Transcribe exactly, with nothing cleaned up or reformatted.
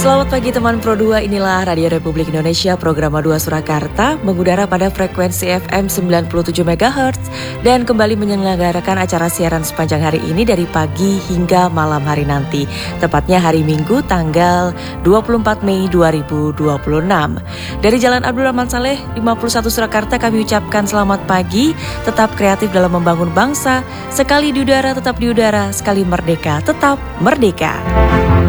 Selamat pagi teman Pro dua, inilah Radio Republik Indonesia program dua Surakarta mengudara pada frekuensi F M sembilan puluh tujuh megahertz dan kembali menyelenggarakan acara siaran sepanjang hari ini dari pagi hingga malam hari nanti. Tepatnya hari Minggu tanggal dua puluh empat Mei dua ribu dua puluh enam. Dari Jalan Abdul Rahman Saleh lima puluh satu Surakarta kami ucapkan selamat pagi, tetap kreatif dalam membangun bangsa, sekali di udara tetap di udara, sekali merdeka tetap merdeka.